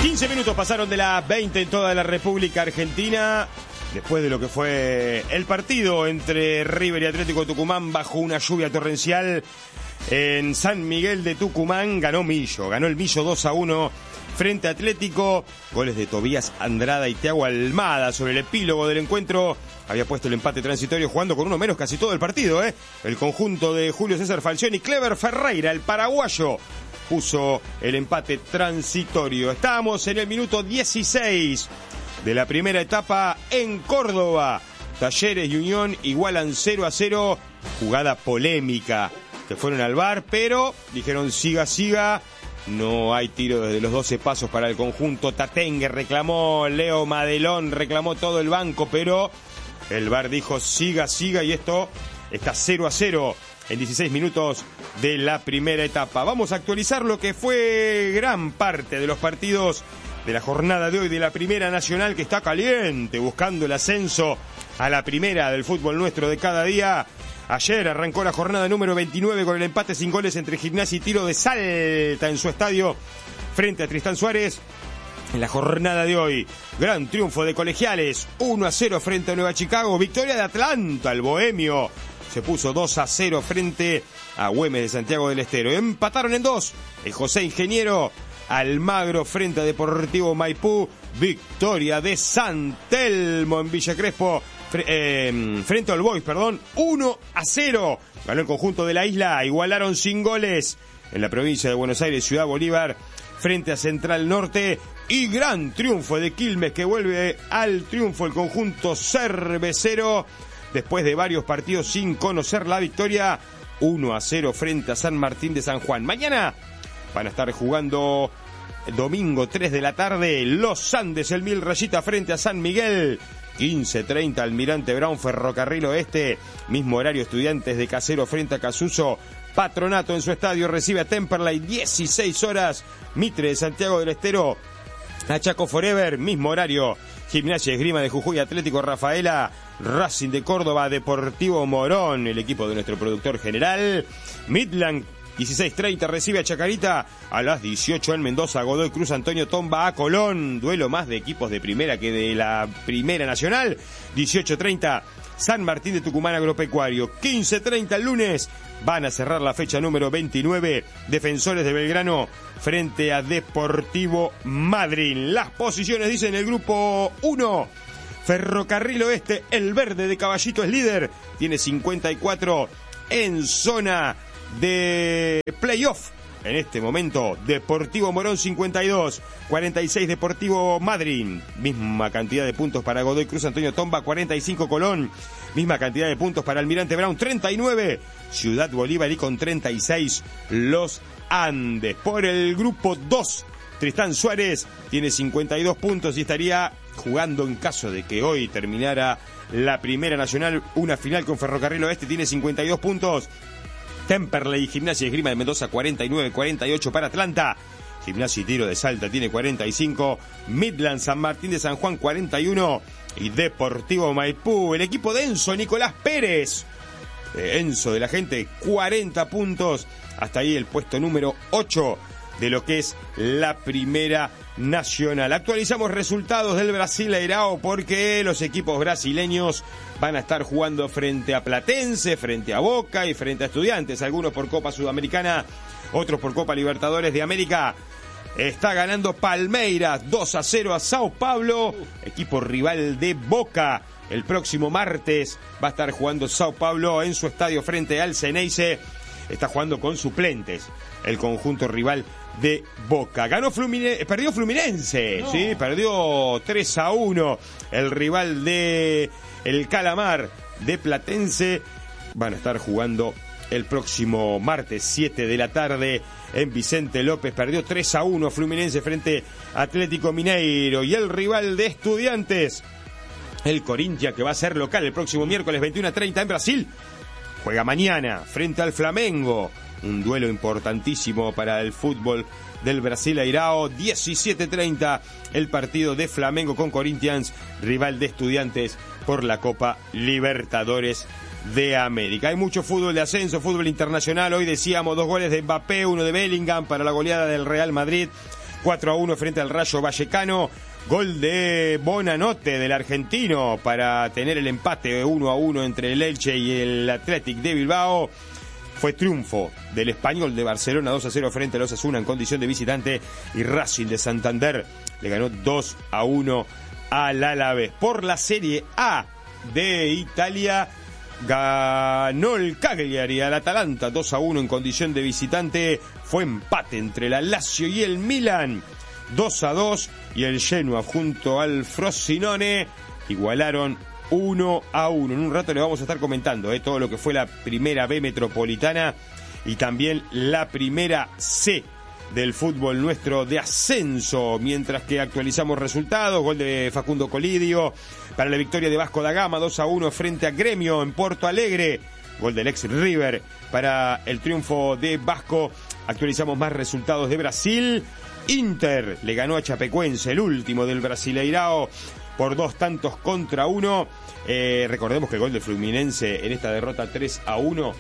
15 minutos pasaron de las 20 en toda la República Argentina. Después de lo que fue el partido entre River y Atlético Tucumán bajo una lluvia torrencial en San Miguel de Tucumán, ganó el Millo 2-1 frente a Atlético. Goles de Tobías Andrada y Thiago Almada. Sobre el epílogo del encuentro había puesto el empate transitorio jugando con uno menos casi todo el partido, El conjunto de Julio César Falcioni y Clever Ferreira, el paraguayo, puso el empate transitorio. Estábamos en el minuto 16 de la primera etapa en Córdoba. Talleres y Unión igualan 0-0. Jugada polémica que fueron al VAR, pero dijeron siga. No hay tiro desde los 12 pasos para el conjunto tatengue. Reclamó Leo Madelón, reclamó todo el banco, pero el VAR dijo siga y esto está 0-0 en 16 minutos de la primera etapa. Vamos a actualizar lo que fue gran parte de los partidos de la jornada de hoy de la Primera Nacional, que está caliente, buscando el ascenso a la primera del fútbol nuestro de cada día. Ayer arrancó la jornada número 29 con el empate sin goles entre Gimnasia y Tiro de Salta en su estadio frente a Tristán Suárez. En la jornada de hoy, gran triunfo de Colegiales, 1-0 frente a Nueva Chicago. Victoria de Atlanta, el bohemio se puso 2-0 frente a Güemes de Santiago del Estero. Empataron en 2 el José Ingeniero Almagro frente a Deportivo Maipú. Victoria de San Telmo en Villa Crespo frente al Boys, 1-0. Ganó el conjunto de la isla, igualaron sin goles en la provincia de Buenos Aires, Ciudad Bolívar frente a Central Norte. Y gran triunfo de Quilmes, que vuelve al triunfo el conjunto cervecero después de varios partidos sin conocer la victoria. 1-0 frente a San Martín de San Juan. Mañana van a estar jugando domingo 3 de la tarde Los Andes, el Mil Rayita frente a San Miguel. 15:30 Almirante Brown, Ferrocarril Oeste. Mismo horario, Estudiantes de Casero frente a Casuso. Patronato en su estadio recibe a Temperley. 16 horas Mitre de Santiago del Estero a Chaco Forever. Mismo horario, Gimnasia Esgrima de Jujuy, Atlético Rafaela, Racing de Córdoba, Deportivo Morón, el equipo de nuestro productor general. Midland 16:30 recibe a Chacarita. A las 18 en Mendoza, Godoy Cruz Antonio Tomba a Colón. Duelo más de equipos de primera que de la Primera Nacional. 18:30 San Martín de Tucumán Agropecuario. 15:30 el lunes van a cerrar la fecha número 29. Defensores de Belgrano frente a Deportivo Madryn. Las posiciones dicen el grupo 1. Ferrocarril Oeste, el verde de Caballito es líder. Tiene 54 en zona de playoff. En este momento, Deportivo Morón 52, 46 Deportivo Madryn, misma cantidad de puntos para Godoy Cruz Antonio Tomba, 45 Colón, misma cantidad de puntos para Almirante Brown, 39 Ciudad Bolívar y con 36 Los Andes. Por el grupo 2, Tristán Suárez tiene 52 puntos y estaría jugando, en caso de que hoy terminara la Primera Nacional, una final con Ferrocarril Oeste, tiene 52 puntos. Temperley y Gimnasia y Esgrima de Mendoza 49, 48 para Atlanta. Gimnasia y Tiro de Salta tiene 45. Midland San Martín de San Juan 41. Y Deportivo Maipú, el equipo de Enzo Nicolás Pérez. Enzo de la gente, 40 puntos. Hasta ahí el puesto número 8 de lo que es la Primera Nacional. Actualizamos resultados del Brasileirao porque los equipos brasileños van a estar jugando frente a Platense, frente a Boca y frente a Estudiantes. Algunos por Copa Sudamericana, otros por Copa Libertadores de América. Está ganando Palmeiras 2-0 a Sao Paulo, equipo rival de Boca. El próximo martes va a estar jugando Sao Paulo en su estadio frente al Xeneize. Está jugando con suplentes el conjunto rival de Boca. Perdió Fluminense, no. Sí, perdió 3-1 el rival de el Calamar de Platense. Van a estar jugando el próximo martes 7 de la tarde en Vicente López. Perdió 3-1 Fluminense frente a Atlético Mineiro. Y el rival de Estudiantes, el Corinthians, que va a ser local el próximo miércoles 21:30 en Brasil, juega mañana frente al Flamengo. Un duelo importantísimo para el fútbol del Brasileirao. 17:30 el partido de Flamengo con Corinthians, rival de Estudiantes por la Copa Libertadores de América. Hay mucho fútbol de ascenso, fútbol internacional. Hoy decíamos 2 goles de Mbappé, 1 de Bellingham para la goleada del Real Madrid 4-1 frente al Rayo Vallecano. Gol de Bonanote, del argentino, para tener el empate 1-1 entre el Elche y el Athletic de Bilbao. Fue triunfo del Español de Barcelona 2-0 frente al Osasuna en condición de visitante, y Racing de Santander le ganó 2-1 al Alavés. Por la Serie A de Italia, ganó el Cagliari al Atalanta 2-1 en condición de visitante. Fue empate entre la Lazio y el Milan 2-2, y el Genoa junto al Frosinone igualaron 1-1. En un rato le vamos a estar comentando todo lo que fue la primera B metropolitana y también la primera C del fútbol nuestro de ascenso, mientras que actualizamos resultados. Gol de Facundo Colidio para la victoria de Vasco da Gama 2-1 frente a Gremio en Porto Alegre. Gol del ex River para el triunfo de Vasco. Actualizamos más resultados de Brasil. Inter le ganó a Chapecoense, el último del Brasileirao, por 2-1. Recordemos que el gol de Fluminense en esta derrota 3-1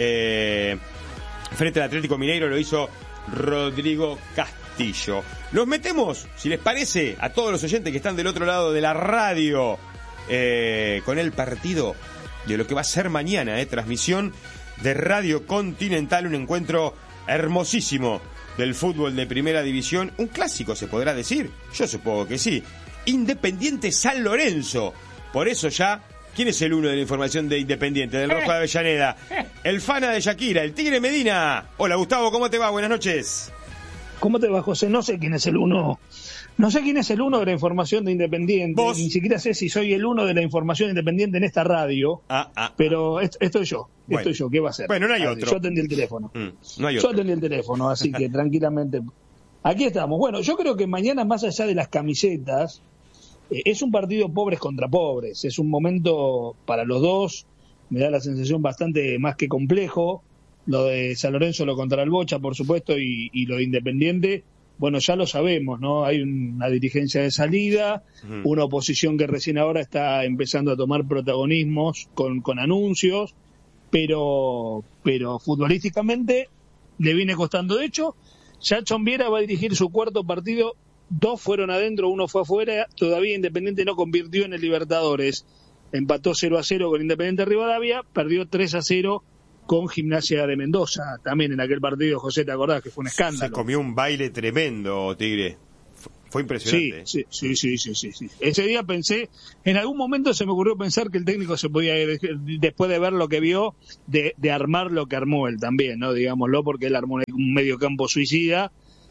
frente al Atlético Mineiro lo hizo Rodrigo Castillo. Nos metemos, si les parece, a todos los oyentes que están del otro lado de la radio, con el partido de lo que va a ser mañana, transmisión de Radio Continental, un encuentro hermosísimo del fútbol de primera división, un clásico se podrá decir, yo supongo que sí. Independiente San Lorenzo. Por eso ya, ¿quién es el uno de la información de Independiente, del Rojo de Avellaneda? El fana de Shakira, el Tigre Medina. Hola Gustavo, ¿cómo te va? Buenas noches. ¿Cómo te va, José? No sé quién es el uno. No sé quién es el uno de la información de Independiente. ¿Vos? Ni siquiera sé si soy el uno de la información independiente en esta radio. Pero estoy yo. Bueno. Estoy yo. ¿Qué va a ser? Bueno, no hay otro. Yo atendí el teléfono. No hay yo otro. atendí el teléfono, así que tranquilamente. Aquí estamos. Bueno, yo creo que mañana, más allá de las camisetas, es un partido pobres contra pobres. Es un momento para los dos. Me da la sensación bastante más que complejo. Lo de San Lorenzo, lo contra el Bocha, por supuesto, y lo de Independiente. Bueno, ya lo sabemos, ¿no? Hay una dirigencia de salida, una oposición que recién ahora está empezando a tomar protagonismos con anuncios, pero futbolísticamente le viene costando. De hecho, ya Chombiera va a dirigir su cuarto partido, 2 fueron adentro, 1 fue afuera. Todavía Independiente no convirtió en el Libertadores, empató 0-0 con Independiente Rivadavia, perdió 3-0 con Gimnasia de Mendoza, también en aquel partido, José, ¿te acordás? Que fue un escándalo. Se comió un baile tremendo, Tigre. Fue impresionante. Sí. Ese día pensé, en algún momento se me ocurrió pensar que el técnico se podía ir, después de ver lo que vio, de armar lo que armó él también, ¿no? Digámoslo, porque él armó un mediocampo suicida.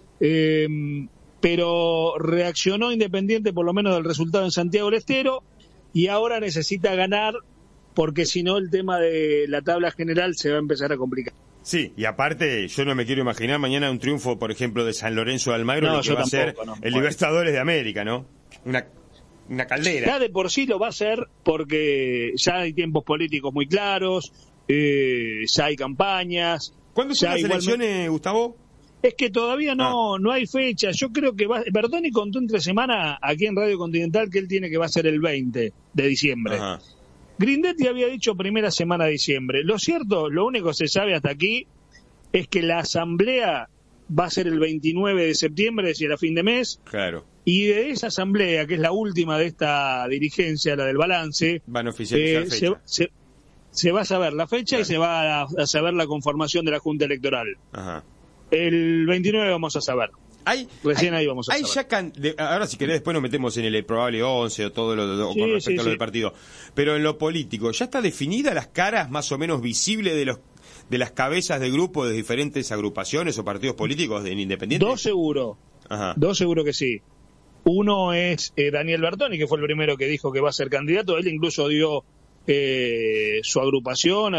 Pero reaccionó Independiente, por lo menos del resultado en Santiago del Estero, y ahora necesita ganar, porque si no el tema de la tabla general se va a empezar a complicar. Sí, y aparte yo no me quiero imaginar mañana un triunfo, por ejemplo, de San Lorenzo de Almagro, No, lo que va tampoco, a ser no. el Libertadores de América, ¿no? Una caldera. Ya de por sí lo va a ser, porque ya hay tiempos políticos muy claros, ya hay campañas. ¿Cuándo son las elecciones, Gustavo? Es que todavía no hay fecha. Yo creo que Bertoni contó entre semana aquí en Radio Continental que él tiene que va a ser el 20 de diciembre. Ajá. Grindetti había dicho primera semana de diciembre. Lo cierto, lo único que se sabe hasta aquí es que la asamblea va a ser el 29 de septiembre, es decir, a fin de mes. Claro. Y de esa asamblea, que es la última de esta dirigencia, la del balance, van a oficializar fecha. Se va a saber la fecha, claro, y se va a saber la conformación de la Junta Electoral. Ajá. El 29 vamos a saber. Ahí vamos a saber. Ahora, si querés, después nos metemos en el probable 11 o todo con respecto a lo del partido. Pero en lo político, ¿ya está definida las caras más o menos visibles de las cabezas de grupos de diferentes agrupaciones o partidos políticos en Independiente? 2 seguro. Ajá. 2 seguro que sí. Uno es Daniel Bertoni, que fue el primero que dijo que va a ser candidato. Él incluso dio su agrupación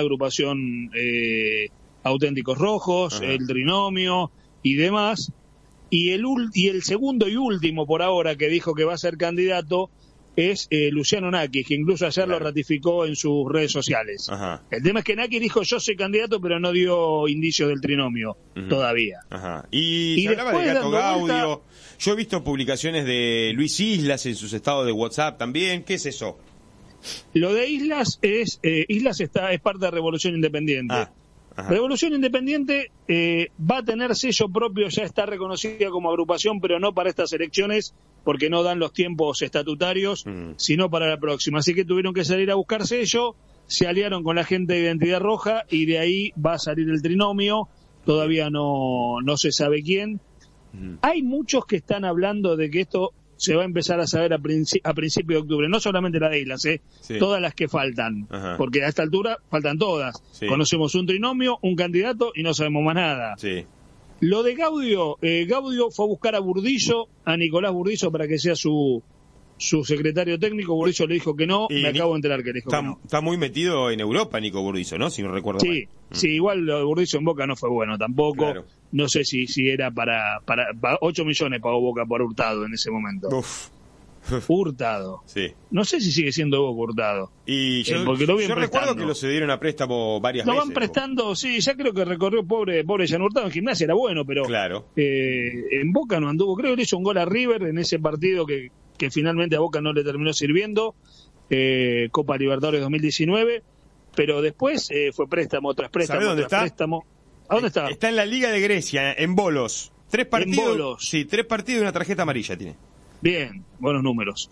Auténticos Rojos, ajá, el Trinomio y demás. Y el segundo y último por ahora que dijo que va a ser candidato es Luciano Nakis, que incluso ayer, claro, lo ratificó en sus redes sociales. Ajá. El tema es que Nakis dijo yo soy candidato, pero no dio indicios del Trinomio, uh-huh, todavía. Ajá. Y se hablaba de Gato Gaudio. Yo he visto publicaciones de Luis Islas en sus estados de WhatsApp también. ¿Qué es eso? Lo de Islas es parte de Revolución Independiente. Ajá. Revolución Independiente va a tener sello propio, ya está reconocida como agrupación, pero no para estas elecciones, porque no dan los tiempos estatutarios, sino para la próxima. Así que tuvieron que salir a buscar sello, se aliaron con la gente de Identidad Roja y de ahí va a salir el trinomio, todavía no se sabe quién. Hay muchos que están hablando de que esto se va a empezar a saber a principios de octubre, no solamente las de Islas, sí. Todas las que faltan, Ajá. porque a esta altura faltan todas. Sí. Conocemos un trinomio, un candidato y no sabemos más nada. Sí. Lo de Gaudio, Gaudio fue a buscar a Nicolás Burdizo para que sea su secretario técnico. Burdizo le dijo que no, me acabo de enterar que le dijo que no. Está muy metido en Europa Nico Burdizo, ¿no? Si no recuerdo mal. Sí, igual lo de Burdizo en Boca no fue bueno tampoco. Claro. No sé si era para 8 millones pagó Boca por Hurtado en ese momento. Uf. Hurtado. Sí. No sé si sigue siendo Boca Hurtado. Y yo recuerdo que lo cedieron a préstamo varias veces. Lo van prestando, sí, ya creo que recorrió pobre Jan Hurtado. En Gimnasia era bueno, pero claro. En Boca no anduvo. Creo que le hizo un gol a River en ese partido que finalmente a Boca no le terminó sirviendo. Copa Libertadores 2019. Pero después fue préstamo tras préstamo. ¿Sabe dónde está? Préstamo. ¿A dónde está? Está en la Liga de Grecia, en bolos. 3 partidos. En bolos. Sí, 3 partidos y una tarjeta amarilla tiene. Bien, buenos números.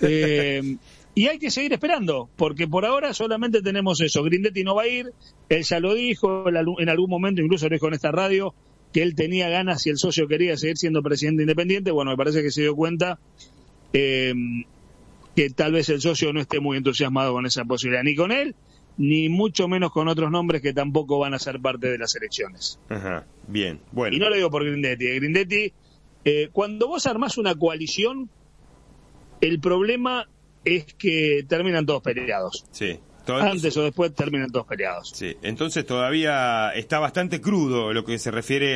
Y hay que seguir esperando, porque por ahora solamente tenemos eso. Grindetti no va a ir, él ya lo dijo, en algún momento incluso lo dijo en esta radio, que él tenía ganas y el socio quería seguir siendo presidente independiente. Bueno, me parece que se dio cuenta que tal vez el socio no esté muy entusiasmado con esa posibilidad, ni con él, ni mucho menos con otros nombres que tampoco van a ser parte de las elecciones. Ajá, bien, bueno. Y no lo digo por Grindetti. Grindetti, cuando vos armás una coalición, el problema es que terminan todos peleados. Sí. Antes o después terminan todos peleados. Sí, entonces todavía está bastante crudo lo que se refiere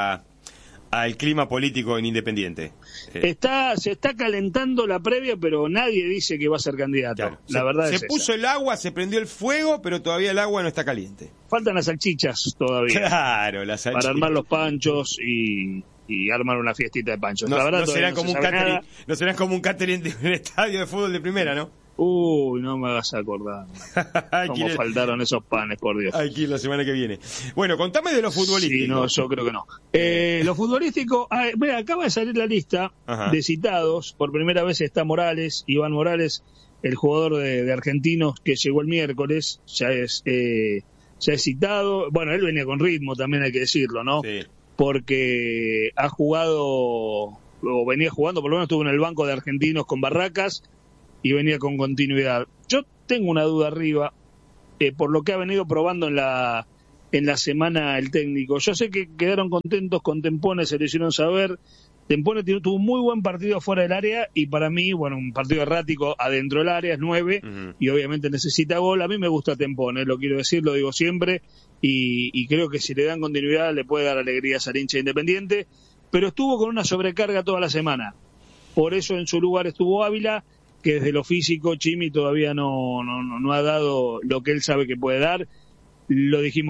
al clima político en Independiente. Se está calentando la previa, pero nadie dice que va a ser candidato. Claro. La verdad es se puso el agua, se prendió el fuego, pero todavía el agua no está caliente. Faltan las salchichas todavía. Claro, las salchichas. Para armar los panchos y armar una fiestita de panchos. La verdad, no serán como un catering de un estadio de fútbol de primera, ¿no? Uy, no me hagas acordar. Cómo faltaron esos panes, por Dios. Hay que ir la semana que viene. Bueno, contame de lo futbolístico. Sí, no, yo creo que no. Lo futbolístico, mira, acaba de salir la lista de citados. Por primera vez está Morales, Iván Morales, el jugador de Argentinos que llegó el miércoles, ya es citado. Bueno, él venía con ritmo, también hay que decirlo, ¿no? Sí. Porque ha jugado, o venía jugando, por lo menos estuvo en el banco de Argentinos con Barracas, y venía con continuidad. Yo tengo una duda arriba, por lo que ha venido probando en la semana el técnico. Yo sé que quedaron contentos con Tempone, se lo hicieron saber. Tempone tuvo un muy buen partido fuera del área y para mí, bueno, un partido errático adentro del área, es 9, y obviamente necesita gol. A mí me gusta Tempone, lo quiero decir, lo digo siempre, y creo que si le dan continuidad le puede dar alegrías al hincha Independiente, pero estuvo con una sobrecarga toda la semana. Por eso en su lugar estuvo Ávila, que desde lo físico Chimi todavía no ha dado lo que él sabe que puede dar. Lo dijimos